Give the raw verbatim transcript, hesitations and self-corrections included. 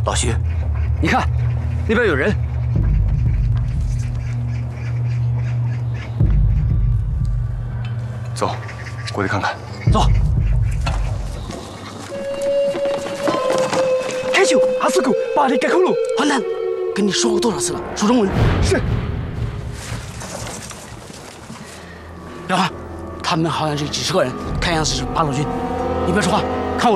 老徐， 你看，那边有人。 走，过去看看。 走。开球，阿斯库，把你改口了。 hoàn蛋，跟你说过多少次了，说中文。 是。 廖汉，他们好像是几十个人，看样子是八路军。你别说话。